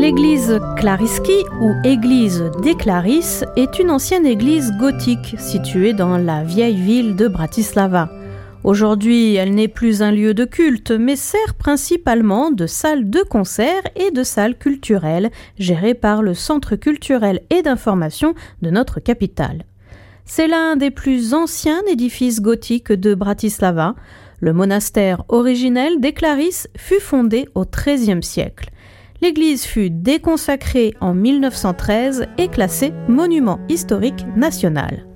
L'église Clarisky ou église des Clarisses est une ancienne église gothique située dans la vieille ville de Bratislava. Aujourd'hui, elle n'est plus un lieu de culte, mais sert principalement de salle de concert et de salle culturelle, gérée par le Centre culturel et d'information de notre capitale. C'est l'un des plus anciens édifices gothiques de Bratislava. Le monastère originel des Clarisses fut fondé au XIIIe siècle. L'église fut déconsacrée en 1913 et classée monument historique national.